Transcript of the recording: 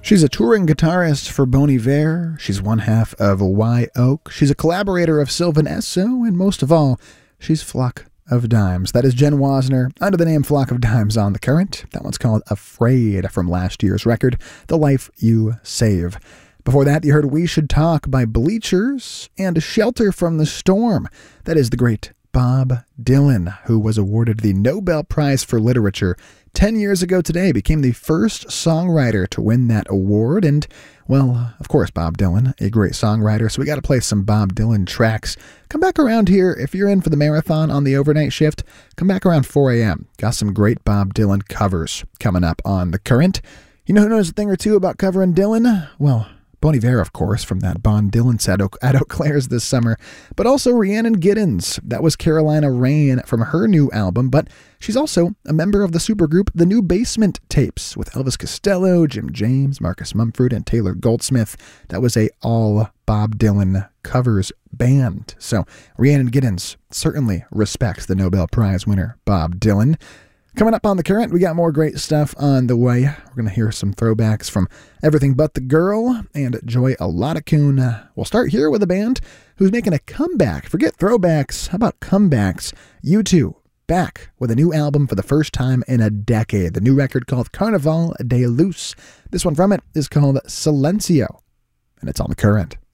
She's a touring guitarist for Bon Iver. She's one half of Wye Oak. She's a collaborator of Sylvan Esso, and most of all, she's Flock of Dimes. That is Jen Wasner under the name Flock of Dimes on The Current. That one's called Afraid from last year's record, The Life You Save. Before that, you heard We Should Talk by Bleachers and Shelter from the Storm. That is the great Bob Dylan, who was awarded the Nobel Prize for Literature 10 years ago today, became the first songwriter to win that award. And, well, of course, Bob Dylan, a great songwriter, so we got to play some Bob Dylan tracks. Come back around here. If you're in for the marathon on the overnight shift, come back around 4 a.m. Got some great Bob Dylan covers coming up on The Current. You know who knows a thing or two about covering Dylan? Well, Bon Iver, of course, from that Bon Dylan set at Eau Claire's this summer, but also Rhiannon Giddens. That was Carolina Rain from her new album, but she's also a member of the supergroup The New Basement Tapes with Elvis Costello, Jim James, Marcus Mumford, and Taylor Goldsmith. That was a all Bob Dylan covers band. So Rhiannon Giddens certainly respects the Nobel Prize winner, Bob Dylan. Coming up on The Current, we got more great stuff on the way. We're going to hear some throwbacks from Everything But the Girl and Joy Aladakun. We'll start here with a band who's making a comeback. Forget throwbacks. How about comebacks? U2, back with a new album for the first time in a decade. The new record called Carnaval de Luz. This one from it is called Silencio, and it's on The Current.